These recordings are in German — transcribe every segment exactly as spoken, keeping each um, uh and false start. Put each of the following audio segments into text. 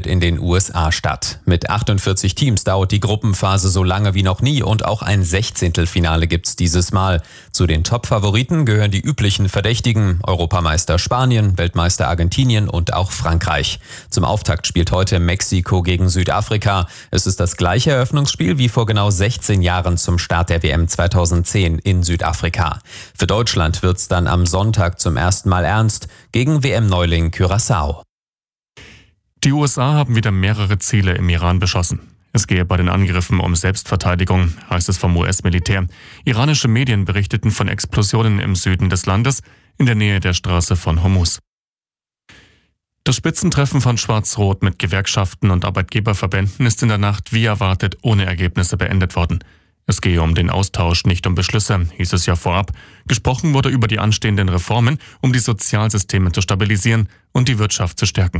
findet in den U S A statt. Mit achtundvierzig Teams dauert die Gruppenphase so lange wie noch nie und auch ein Sechzehntelfinale gibt's dieses Mal. Zu den Top-Favoriten gehören die üblichen Verdächtigen: Europameister Spanien, Weltmeister Argentinien und auch Frankreich. Zum Auftakt spielt heute Mexiko gegen Südafrika. Es ist das gleiche Eröffnungsspiel wie vor genau sechzehn Jahren zum Start der W M zweitausendzehn in Südafrika. Für Deutschland wird's dann am Sonntag zum ersten Mal ernst gegen W M-Neuling Curaçao. Die U S A haben wieder mehrere Ziele im Iran beschossen. Es gehe bei den Angriffen um Selbstverteidigung, heißt es vom U S-Militär. Iranische Medien berichteten von Explosionen im Süden des Landes, in der Nähe der Straße von Hormuz. Das Spitzentreffen von Schwarz-Rot mit Gewerkschaften und Arbeitgeberverbänden ist in der Nacht wie erwartet ohne Ergebnisse beendet worden. Es gehe um den Austausch, nicht um Beschlüsse, hieß es ja vorab. Gesprochen wurde über die anstehenden Reformen, um die Sozialsysteme zu stabilisieren und die Wirtschaft zu stärken.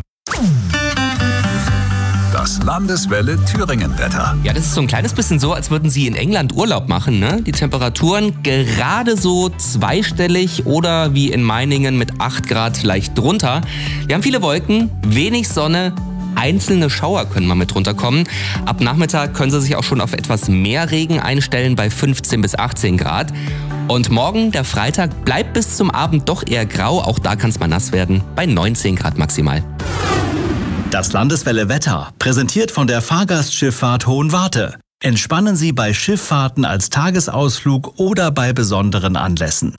Das Landeswelle Thüringen-Wetter. Ja, das ist so ein kleines bisschen so, als würden Sie in England Urlaub machen, ne? Die Temperaturen gerade so zweistellig oder wie in Meiningen mit acht Grad leicht drunter. Wir haben viele Wolken, wenig Sonne. Einzelne Schauer können mal mit runterkommen. Ab Nachmittag können Sie sich auch schon auf etwas mehr Regen einstellen bei fünfzehn bis achtzehn Grad. Und morgen, der Freitag, bleibt bis zum Abend doch eher grau. Auch da kann es mal nass werden, bei neunzehn Grad maximal. Das Landeswelle Wetter, präsentiert von der Fahrgastschifffahrt Hohenwarte. Entspannen Sie bei Schifffahrten als Tagesausflug oder bei besonderen Anlässen.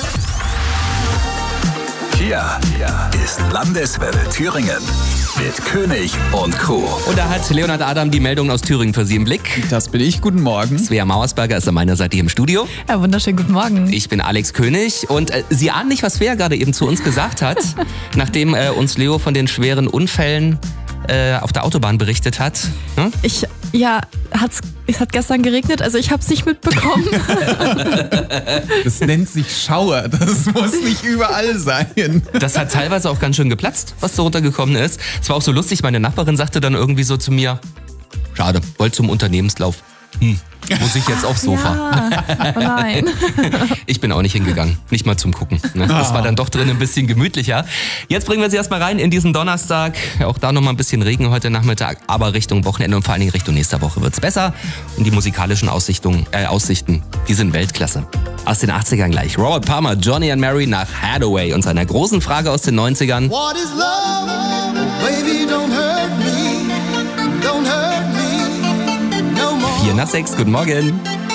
Hier, hier ist Landeswelle Thüringen mit König und Co. Und da hat Leonhard Adam die Meldung aus Thüringen für Sie im Blick. Das bin ich, guten Morgen. Svea Mauersberger ist an meiner Seite hier im Studio. Ja, wunderschönen guten Morgen. Ich bin Alex König und äh, Sie ahnen nicht, was Svea gerade eben zu uns gesagt hat, nachdem äh, uns Leo von den schweren Unfällen äh, auf der Autobahn berichtet hat. Hm? Ich, ja, hat's, es hat gestern geregnet, also ich habe es nicht mitbekommen. Das nennt sich Schauer, das muss nicht überall sein. Das hat teilweise auch ganz schön geplatzt, was so runtergekommen ist. Es war auch so lustig, meine Nachbarin sagte dann irgendwie so zu mir: Schade, wollte zum Unternehmenslauf. Hm. Muss ich jetzt aufs Sofa? Ja, oh nein. Ich bin auch nicht hingegangen, nicht mal zum Gucken. Ne? Das war dann doch drin ein bisschen gemütlicher. Jetzt bringen wir Sie erstmal rein in diesen Donnerstag. Auch da nochmal ein bisschen Regen heute Nachmittag, aber Richtung Wochenende und vor allen Dingen Richtung nächster Woche wird's besser. Und die musikalischen Aussichten, äh, Aussichten, die sind Weltklasse. Aus den achtzigern gleich. Robert Palmer, Johnny and Mary nach Hathaway und seiner großen Frage aus den neunzigern. What is love? Baby, don't hurt me. Don't hurt me. No more. vier nach sechs, guten Morgen.